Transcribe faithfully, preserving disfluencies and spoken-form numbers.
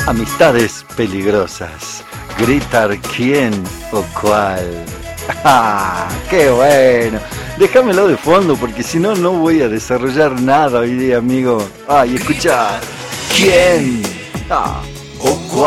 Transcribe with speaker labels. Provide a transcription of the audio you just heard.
Speaker 1: Amistades peligrosas. Gritar quién o cuál. ¡Ah! ¡Qué bueno! Déjamelo de fondo porque si no, no voy a desarrollar nada hoy día, amigo. ¡Ay, escuchá! ¿Quién? ¡Ah! ¿O cuál?